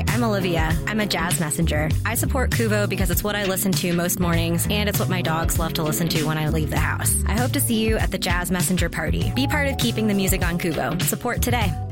Hi, I'm Olivia. I'm a jazz messenger. I support Kuvo because it's what I listen to most mornings, and it's what my dogs love to listen to when I leave the house. I hope to see you at the Jazz Messenger Party. Be part of keeping the music on Kuvo. Support today.